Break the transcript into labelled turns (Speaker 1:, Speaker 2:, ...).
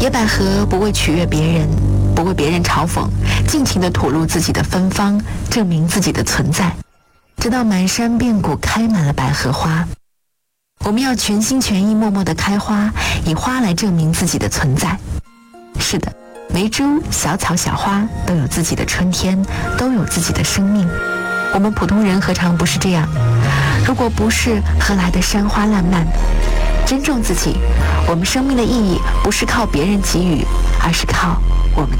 Speaker 1: 野百合不为取悦别人，不为别人嘲讽，尽情地吐露自己的芬芳，证明自己的存在，直到满山遍谷开满了百合花。我们要全心全意默默地开花，以花来证明自己的存在。是的，梅株、小草、小花都有自己的春天，都有自己的生命。我们普通人何尝不是这样？如果不是，何来的山花烂漫？珍重自己，我们生命的意义不是靠别人给予，而是靠我们